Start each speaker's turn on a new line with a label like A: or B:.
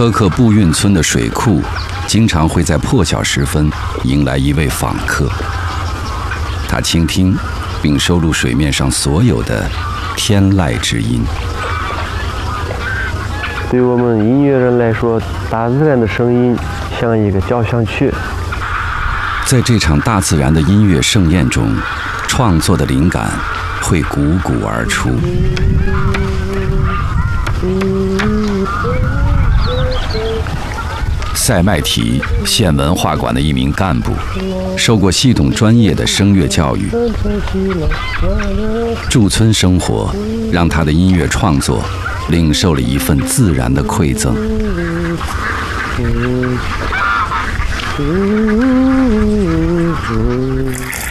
A: 科克布运村的水库经常会在破晓时分迎来一位访客，他倾听并收录水面上所有的天籁之音。
B: 对我们音乐人来说，大自然的声音像一个交响曲。
A: 在这场大自然的音乐盛宴中，创作的灵感会汩汩而出。塞麦提县文化馆的一名干部，受过系统专业的声乐教育。驻村生活让他的音乐创作领受了一份自然的馈赠。